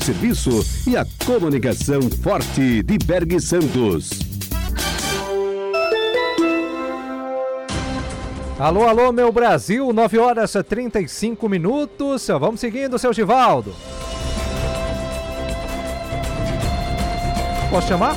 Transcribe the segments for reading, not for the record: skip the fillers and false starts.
Serviço e a comunicação forte de Berg Santos. Alô, alô, meu Brasil, 9h35. Vamos seguindo, seu Givaldo. Posso chamar?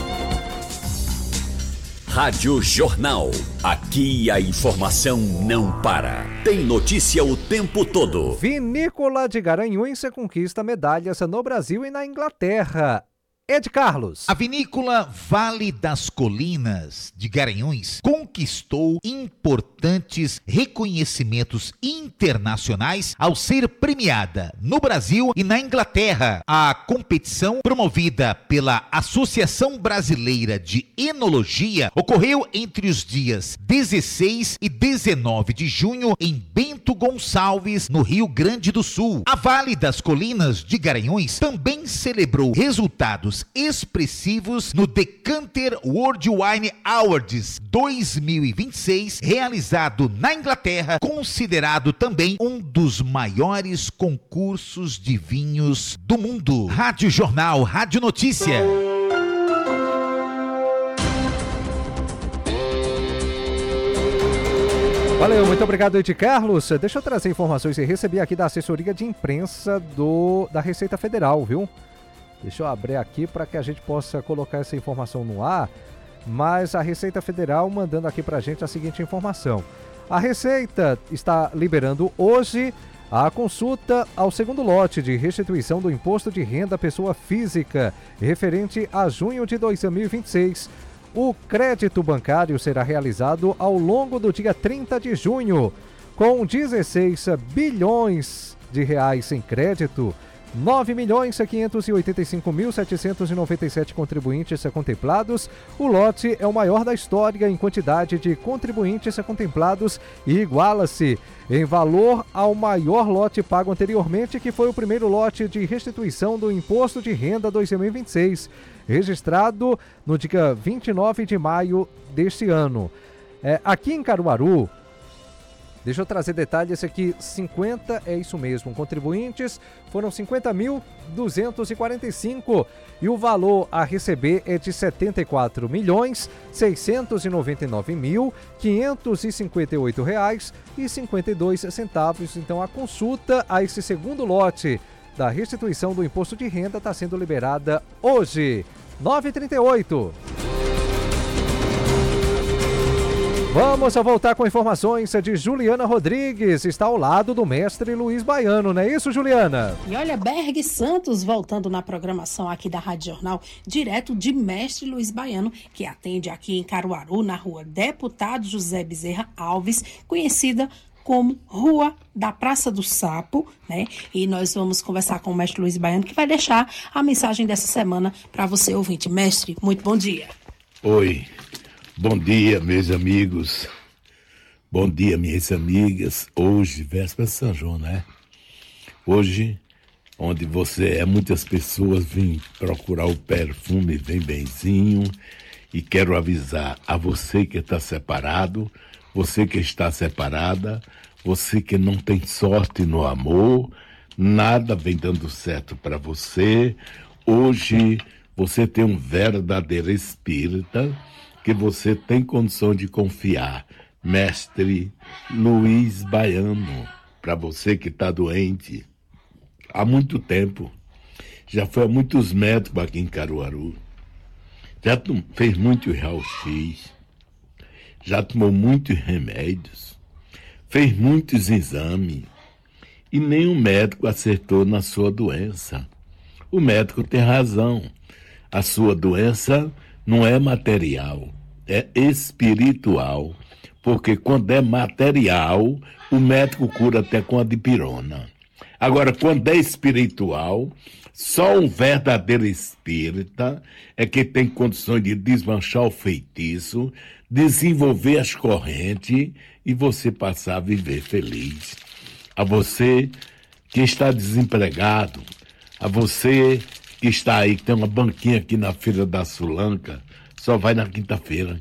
Rádio Jornal. Aqui a informação não para. Tem notícia o tempo todo. Vinícola de Garanhuns conquista medalhas no Brasil e na Inglaterra. Ed Carlos. A vinícola Vale das Colinas de Garanhuns conquistou importantes reconhecimentos internacionais ao ser premiada no Brasil e na Inglaterra. A competição, promovida pela Associação Brasileira de Enologia, ocorreu entre os dias 16 e 19 de junho em Bento Gonçalves, no Rio Grande do Sul. A Vale das Colinas de Garanhuns também celebrou resultados expressivos no Decanter World Wine Awards 2026, realizado na Inglaterra, considerado também um dos maiores concursos de vinhos do mundo. Rádio Jornal, Rádio Notícia. Valeu, muito obrigado, Ed Carlos. Deixa eu trazer informações que recebi aqui da assessoria de imprensa da Receita Federal, viu? Deixa eu abrir aqui para que a gente possa colocar essa informação no ar, mas a Receita Federal mandando aqui para a gente a seguinte informação. A Receita está liberando hoje a consulta ao segundo lote de restituição do Imposto de Renda à Pessoa Física, referente a junho de 2026. O crédito bancário será realizado ao longo do dia 30 de junho, com 16 bilhões de reais em crédito. 9.585.797 contribuintes contemplados. O lote é o maior da história em quantidade de contribuintes contemplados e iguala-se em valor ao maior lote pago anteriormente, que foi o primeiro lote de restituição do Imposto de Renda 2026, registrado no dia 29 de maio deste ano. Aqui em Caruaru, deixa eu trazer detalhes aqui, é isso mesmo, contribuintes foram 50.245 e o valor a receber é de 74.699.558 reais e 52 centavos. Então a consulta a esse segundo lote da restituição do imposto de renda está sendo liberada hoje, 9h38. Vamos a voltar com informações de Juliana Rodrigues, está ao lado do mestre Luiz Baiano, não é isso, Juliana? E olha, Berg Santos voltando na programação aqui da Rádio Jornal, direto de mestre Luiz Baiano, que atende aqui em Caruaru, na rua Deputado José Bezerra Alves, conhecida como Rua da Praça do Sapo, né? E nós vamos conversar com o mestre Luiz Baiano, que vai deixar a mensagem dessa semana para você, ouvinte. Mestre, muito bom dia. Oi. Bom dia, meus amigos. Bom dia, minhas amigas. Hoje, véspera de São João, né? Hoje, onde muitas pessoas vêm procurar o perfume, vem benzinho. E quero avisar a você que está separado, você que está separada, você que não tem sorte no amor, nada vem dando certo para você. Hoje, você tem um verdadeiro espírita que você tem condição de confiar. Mestre Luiz Baiano, para você que está doente há muito tempo, já foi a muitos médicos aqui em Caruaru, já fez muito raio-x, já tomou muitos remédios, fez muitos exames e nenhum médico acertou na sua doença. O médico tem razão, a sua doença não é material, é espiritual, porque quando é material, o médico cura até com a dipirona. Agora, quando é espiritual, só um verdadeiro espírita é que tem condições de desmanchar o feitiço, desenvolver as correntes e você passar a viver feliz. A você que está desempregado, a você que está aí, que tem uma banquinha aqui na Feira da Sulanca, só vai na quinta-feira.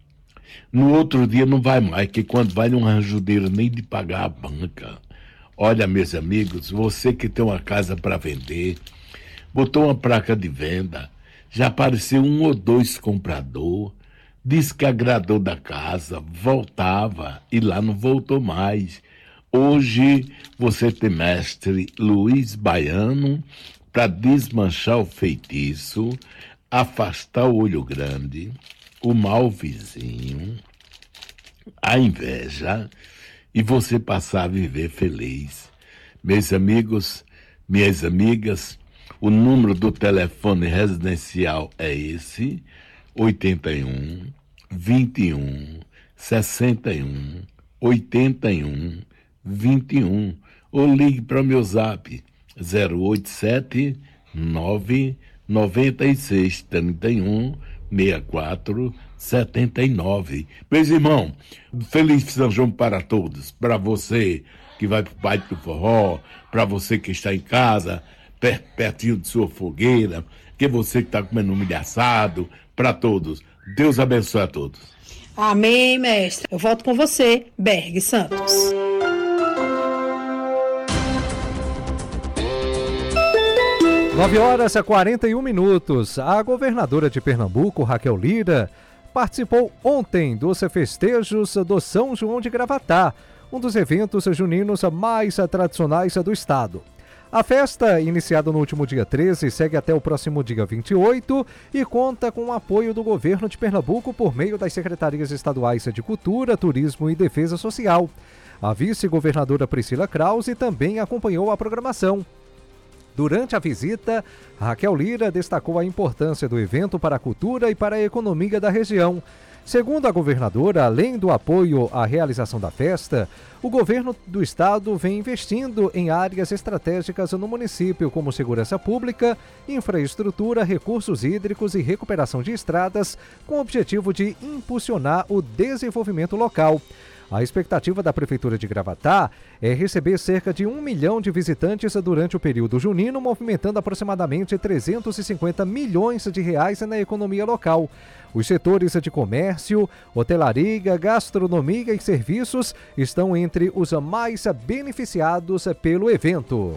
No outro dia não vai mais, que quando vai não arranja dinheiro nem de pagar a banca. Olha, meus amigos, você que tem uma casa para vender, botou uma placa de venda, já apareceu um ou dois comprador, disse que agradou da casa, voltava e lá não voltou mais. Hoje você tem mestre Luiz Baiano para desmanchar o feitiço, afastar o olho grande, o mau vizinho, a inveja e você passar a viver feliz. Meus amigos, minhas amigas, o número do telefone residencial é esse, 81 21 61 81 21, ou ligue para o meu zap 087 9 96 31 64 79. Meus irmãos, feliz São João para todos, para você que vai para o baile do forró, para você que está em casa, pertinho de sua fogueira, que você que está comendo um milho assado, para todos. Deus abençoe a todos. Amém, mestre. Eu volto com você, Berg Santos. Nove horas e 41 minutos. A governadora de Pernambuco, Raquel Lira, participou ontem dos festejos do São João de Gravatá, um dos eventos juninos mais tradicionais do estado. A festa, iniciada no último dia 13, segue até o próximo dia 28 e conta com o apoio do governo de Pernambuco por meio das secretarias estaduais de Cultura, Turismo e Defesa Social. A vice-governadora Priscila Krause também acompanhou a programação. Durante a visita, Raquel Lira destacou a importância do evento para a cultura e para a economia da região. Segundo a governadora, além do apoio à realização da festa, o governo do estado vem investindo em áreas estratégicas no município, como segurança pública, infraestrutura, recursos hídricos e recuperação de estradas, com o objetivo de impulsionar o desenvolvimento local. A expectativa da Prefeitura de Gravatá é receber cerca de 1 milhão de visitantes durante o período junino, movimentando aproximadamente 350 milhões de reais na economia local. Os setores de comércio, hotelaria, gastronomia e serviços estão entre os mais beneficiados pelo evento.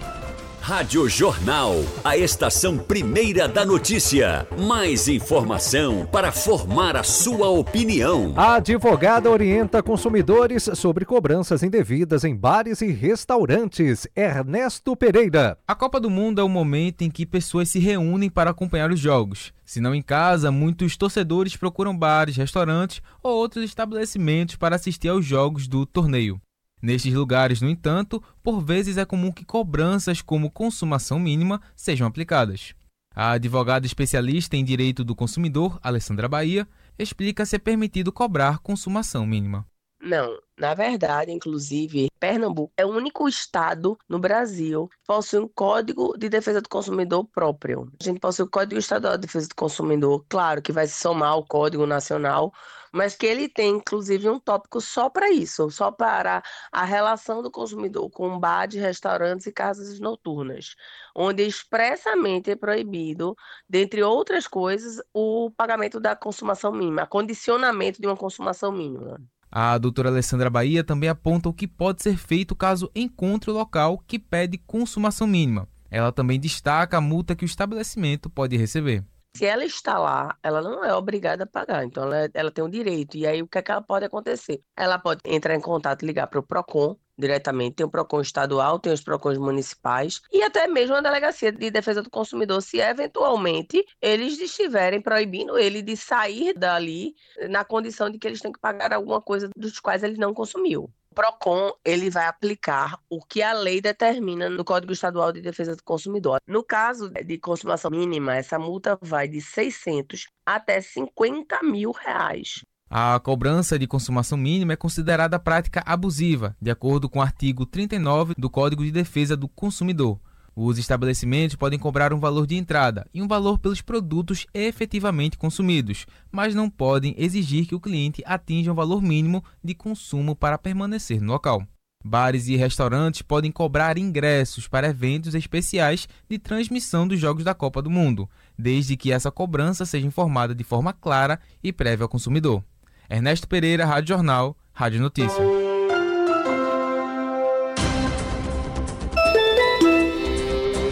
Rádio Jornal, a estação primeira da notícia. Mais informação para formar a sua opinião. A advogada orienta consumidores sobre cobranças indevidas em bares e restaurantes. Ernesto Pereira. A Copa do Mundo é o momento em que pessoas se reúnem para acompanhar os jogos. Se não em casa, muitos torcedores procuram bares, restaurantes ou outros estabelecimentos para assistir aos jogos do torneio. Nestes lugares, no entanto, por vezes é comum que cobranças como consumação mínima sejam aplicadas. A advogada especialista em direito do consumidor, Alessandra Bahia, explica se é permitido cobrar consumação mínima. Não, na verdade, inclusive, Pernambuco é o único estado no Brasil que possui um Código de Defesa do Consumidor próprio. A gente possui o Código Estadual de Defesa do Consumidor, claro que vai se somar ao Código Nacional, mas que ele tem, inclusive, um tópico só para isso, só para a relação do consumidor com bares, restaurantes e casas noturnas, onde expressamente é proibido, dentre outras coisas, o pagamento da consumação mínima, condicionamento de uma consumação mínima. A doutora Alessandra Bahia também aponta o que pode ser feito caso encontre o local que pede consumação mínima. Ela também destaca a multa que o estabelecimento pode receber. Se ela está lá, ela não é obrigada a pagar, então ela tem um direito. E aí o que é que ela pode acontecer? Ela pode entrar em contato e ligar para o PROCON diretamente, tem o PROCON estadual, tem os PROCONs municipais e até mesmo a Delegacia de Defesa do Consumidor, se eventualmente eles estiverem proibindo ele de sair dali na condição de que eles têm que pagar alguma coisa dos quais ele não consumiu. O PROCON, ele vai aplicar o que a lei determina no Código Estadual de Defesa do Consumidor. No caso de consumação mínima, essa multa vai de 600 até 50 mil reais. A cobrança de consumação mínima é considerada prática abusiva, de acordo com o artigo 39 do Código de Defesa do Consumidor. Os estabelecimentos podem cobrar um valor de entrada e um valor pelos produtos efetivamente consumidos, mas não podem exigir que o cliente atinja um valor mínimo de consumo para permanecer no local. Bares e restaurantes podem cobrar ingressos para eventos especiais de transmissão dos Jogos da Copa do Mundo, desde que essa cobrança seja informada de forma clara e prévia ao consumidor. Ernesto Pereira, Rádio Jornal, Rádio Notícia.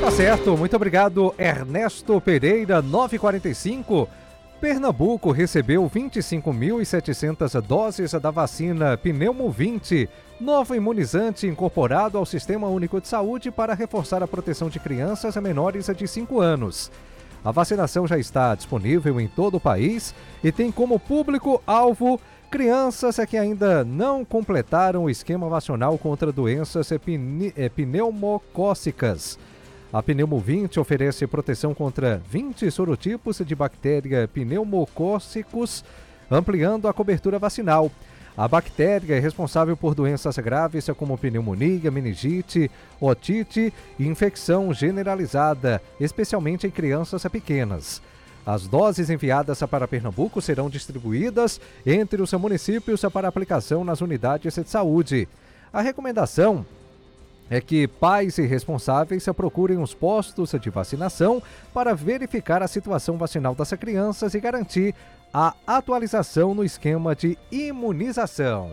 Tá certo, muito obrigado, Ernesto Pereira, 9h45. Pernambuco recebeu 25.700 doses da vacina Pneumo 20, novo imunizante incorporado ao Sistema Único de Saúde para reforçar a proteção de crianças menores de 5 anos. A vacinação já está disponível em todo o país e tem como público-alvo crianças que ainda não completaram o esquema vacinal contra doenças pneumocócicas. A Pneumo 20 oferece proteção contra 20 sorotipos de bactéria pneumocócicos, ampliando a cobertura vacinal. A bactéria é responsável por doenças graves como pneumonia, meningite, otite e infecção generalizada, especialmente em crianças pequenas. As doses enviadas para Pernambuco serão distribuídas entre os municípios para aplicação nas unidades de saúde. A recomendação é que pais e responsáveis procurem os postos de vacinação para verificar a situação vacinal das crianças e garantir a atualização no esquema de imunização.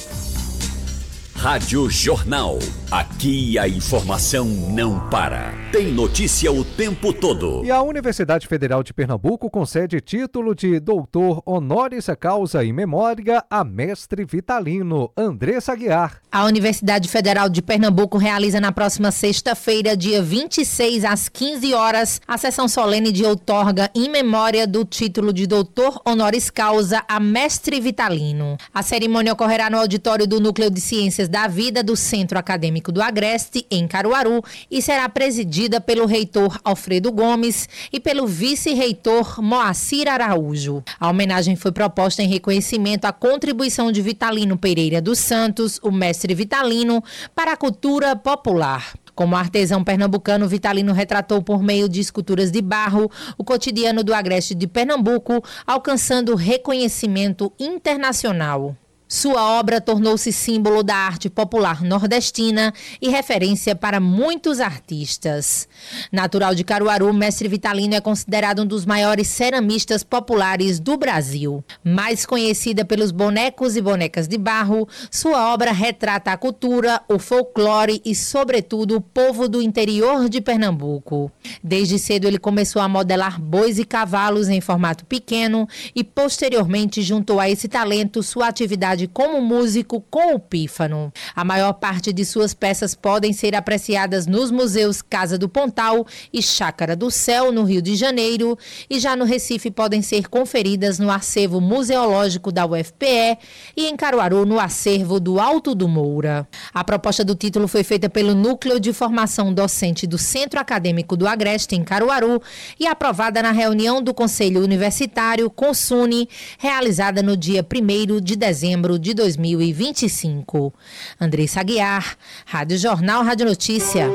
Rádio Jornal. Aqui a informação não para. Tem notícia o tempo todo. E a Universidade Federal de Pernambuco concede título de doutor honoris causa em memória a mestre vitalino Andressa Aguiar. A Universidade Federal de Pernambuco realiza na próxima sexta-feira, dia 26, às 15 horas, a sessão solene de outorga em memória do título de doutor honoris causa a mestre vitalino. A cerimônia ocorrerá no auditório do Núcleo de Ciências da Vida do Centro Acadêmico do Agreste, em Caruaru, e será presidida pelo reitor Alfredo Gomes e pelo vice-reitor Moacir Araújo. A homenagem foi proposta em reconhecimento à contribuição de Vitalino Pereira dos Santos, o mestre vitalino, para a cultura popular. Como artesão pernambucano, Vitalino retratou por meio de esculturas de barro o cotidiano do Agreste de Pernambuco, alcançando reconhecimento internacional. Sua obra tornou-se símbolo da arte popular nordestina e referência para muitos artistas. Natural de Caruaru, mestre Vitalino é considerado um dos maiores ceramistas populares do Brasil. Mais conhecida pelos bonecos e bonecas de barro, sua obra retrata a cultura, o folclore e, sobretudo, o povo do interior de Pernambuco. Desde cedo ele começou a modelar bois e cavalos em formato pequeno e, posteriormente, juntou a esse talento sua atividade como músico com o pífano. A maior parte de suas peças podem ser apreciadas nos museus Casa do Pontal e Chácara do Céu, no Rio de Janeiro, e já no Recife podem ser conferidas no acervo museológico da UFPE e em Caruaru, no acervo do Alto do Moura. A proposta do título foi feita pelo Núcleo de Formação Docente do Centro Acadêmico do Agreste, em Caruaru, e aprovada na reunião do Conselho Universitário, CONSUNE, realizada no dia 1º de dezembro de 2025. Andressa Aguiar, Rádio Jornal, Rádio Notícia.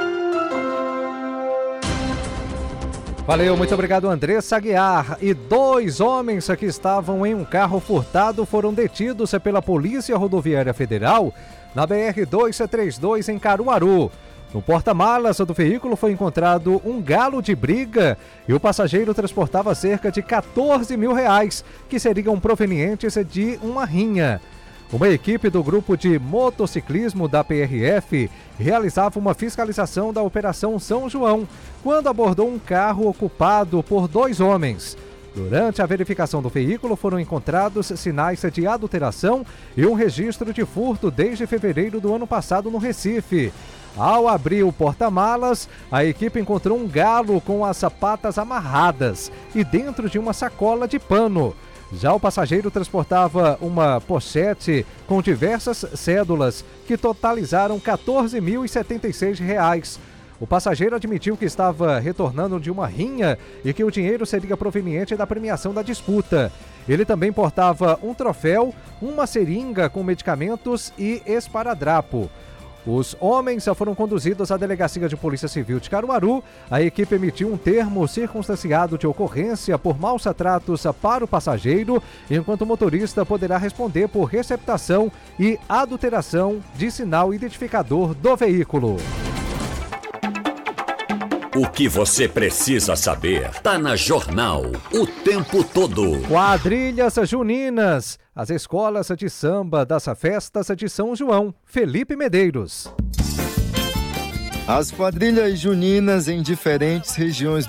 Valeu, muito obrigado, Andressa Aguiar. E 2 homens que estavam em um carro furtado foram detidos pela Polícia Rodoviária Federal na BR-232 em Caruaru. No porta-malas do veículo foi encontrado um galo de briga e o passageiro transportava cerca de R$14 mil, que seriam provenientes de uma rinha. Uma equipe do grupo de motociclismo da PRF realizava uma fiscalização da Operação São João, quando abordou um carro ocupado por 2 homens. Durante a verificação do veículo foram encontrados sinais de adulteração e um registro de furto desde fevereiro do ano passado no Recife. Ao abrir o porta-malas, a equipe encontrou um galo com as patas amarradas e dentro de uma sacola de pano. Já o passageiro transportava uma pochete com diversas cédulas que totalizaram R$14.076. O passageiro admitiu que estava retornando de uma rinha e que o dinheiro seria proveniente da premiação da disputa. Ele também portava um troféu, uma seringa com medicamentos e esparadrapo. Os homens foram conduzidos à Delegacia de Polícia Civil de Caruaru. A equipe emitiu um termo circunstanciado de ocorrência por maus tratos para o passageiro, enquanto o motorista poderá responder por receptação e adulteração de sinal identificador do veículo. O que você precisa saber tá na Jornal o tempo todo. Quadrilhas juninas, as escolas de samba das festas de São João. Felipe Medeiros. As quadrilhas juninas em diferentes regiões